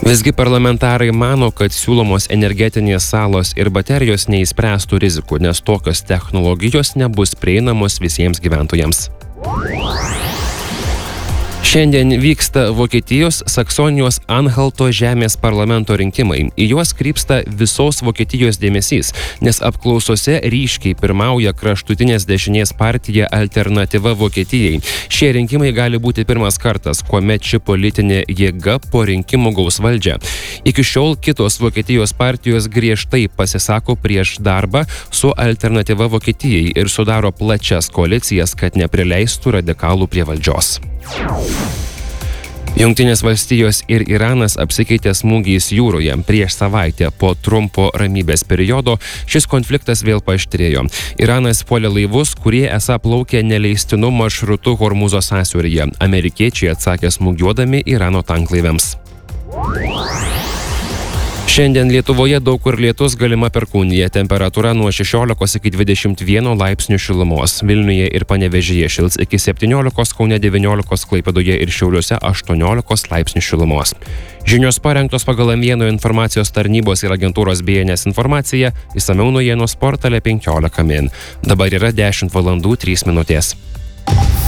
Visgi parlamentarai mano, kad siūlomos energetinės salos ir baterijos neįspręstų rizikų, nes tokios technologijos nebus prieinamos visiems gyventojams. Šiandien vyksta Vokietijos Saksonijos Anhalto žemės parlamento rinkimai. Į juos krypsta visos Vokietijos dėmesys, nes apklausose ryškiai pirmauja kraštutinės dešinės partija Alternatyva Vokietijai. Šie rinkimai gali būti pirmas kartas, kuomet ši politinė jėga po rinkimų gaus valdžią. Iki šiol kitos Vokietijos partijos griežtai pasisako prieš darbą su Alternatyva Vokietijai ir sudaro plačias koalicijas, kad neprileistų radikalų prie valdžios. Jungtinės valstijos ir Iranas apsikeitė smūgiais jūroje. Prieš savaitę po trumpo ramybės periodo šis konfliktas vėl paaštrėjo. Iranas puolė laivus, kurie esą plaukė neleistinu maršrutu Hormūzo sąsiauryje. Amerikiečiai atsakė smūgiuodami Irano tanklaiviams. Šiandien Lietuvoje daug kur lietus, galima perkūnija. Temperatūra nuo 16 iki 21 laipsnių šilumos. Vilniuje ir Panevėžyje šils iki 17, Kaune 19, Klaipėdoje ir Šiauliuose 18 laipsnių šilumos. Žinios parengtos pagal Vieno informacijos tarnybos ir agentūros BNS informaciją. Išsamiau naujienų portale 15 min. Dabar yra 10 valandų 3 minutės.